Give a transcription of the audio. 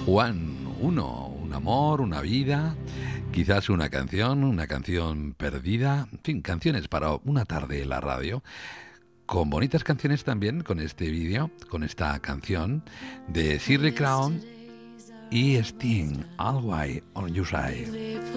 un amor, una vida, quizás una canción perdida, en fin, canciones para una tarde en la radio, con bonitas canciones también, con este vídeo, con esta canción de Shirley Crown y Sting, All White on Your Side.